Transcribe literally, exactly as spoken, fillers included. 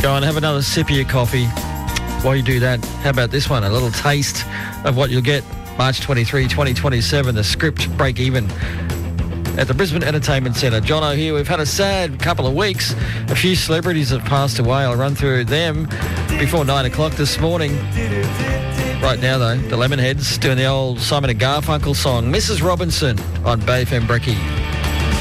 Go on, have another sip of your coffee. While you do that, how about this one? A little taste of what you'll get March twenty-third, twenty twenty-seven, the Script Break Even at the Brisbane Entertainment Centre. Jono here. We've had a sad couple of weeks. A few celebrities have passed away. I'll run through them before nine o'clock this morning. Right now, though, the Lemonheads doing the old Simon and Garfunkel song, Missus Robinson, on Bay F M Brekkie.